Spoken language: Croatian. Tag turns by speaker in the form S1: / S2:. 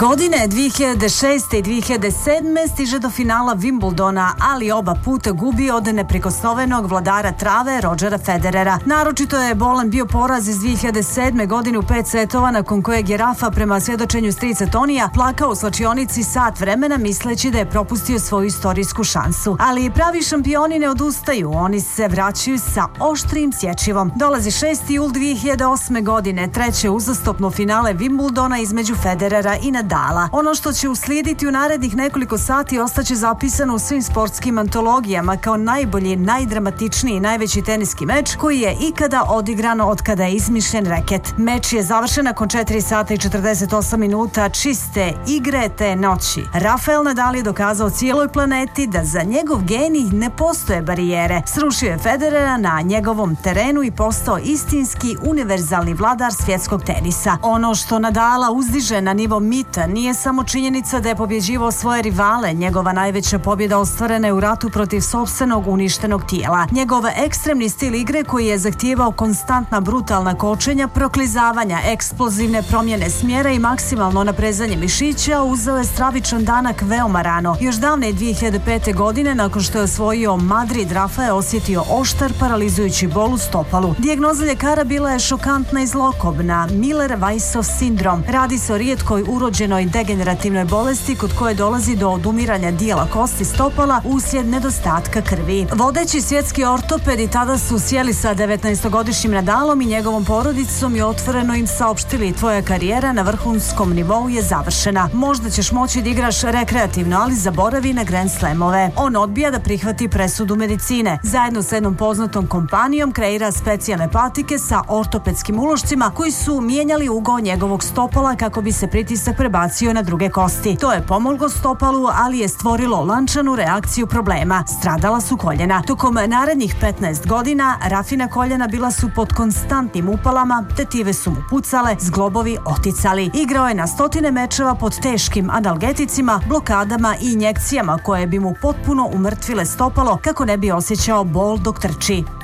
S1: Godine 2006. i 2007. stiže do finala Wimbledona, ali oba puta gubi od neprikosnovenog vladara trave Rodgera Federera. Naročito je bolan bio poraz iz 2007. godine u 5 setova, nakon kojeg je Rafa, prema svjedočenju strica Tonija, plakao u slačionici sat vremena misleći da je propustio svoju istorijsku šansu. Ali pravi šampioni ne odustaju, oni se vraćaju sa oštrim sječivom. Dolazi 6. jul 2008. godine, treće uzastopno finale Wimbledona između Federera i Nadala. Ono što će uslijediti u narednih nekoliko sati ostaće zapisano u svim sportskim antologijama kao najbolji, najdramatičniji i najveći teniski meč koji je ikada odigrano od kada je izmišljen reket. Meč je završen nakon 4 sata i 48 minuta čiste igre te noći. Rafael Nadal je dokazao cijeloj planeti da za njegov genij ne postoje barijere. Srušio je Federera na njegovom terenu i postao istinski univerzalni vladar svjetskog tenisa. Ono što Nadala uzdiže na nivo mita nije samo činjenica da je pobjeđivao svoje rivale. Njegova najveća pobjeda ostvarena je u ratu protiv sopstvenog uništenog tijela. Njegov ekstremni stil igre koji je zahtijevao konstantna brutalna kočenja, proklizavanja, eksplozivne promjene smjera i maksimalno naprezanje mišića uzeo je stravičan danak veoma rano. Još davne 2005. godine, nakon što je osvojio Madrid, Rafa je osjetio oštar paralizujući bol u stopalu. Dijagnoza ljekara bila je šokantna i zlokobna, Miller-Weissov sindrom. Radi se o rijetkoj urođenoj degenerativnoj bolesti kod koje dolazi do odumiranja dijela kosti stopala uslijed nedostatka krvi. Vodeći svjetski ortopedi tada su sjeli sa 19-godišnjim Nadalom i njegovom porodicom i otvoreno im saopštili: tvoja karijera na vrhunskom nivou je završena. Možda ćeš moći da igraš rekreativno, ali zaboravi na Grand Slamove. On odbija da prihvati presudu medicine. Zajedno sa jednom poznatom kompanijom kreira specijalne patike sa ortopedskim ulošcima koji su mijenjali ugao njegovog stopala kako bi se pritisak prebacio na druge kosti. To je pomoglo stopalu, ali je stvorilo lančanu reakciju problema. Stradala su koljena. Tokom narednih 15 godina Rafina koljena bila su pod konstantnim upalama, tetive su mu pucale, zglobovi oticali. Igrao je na stotine mečeva pod teškim analgeticima, blokadama i injekcijama koje bi mu potpuno umrtvile stopalo kako ne bi osjećao bol dok trči.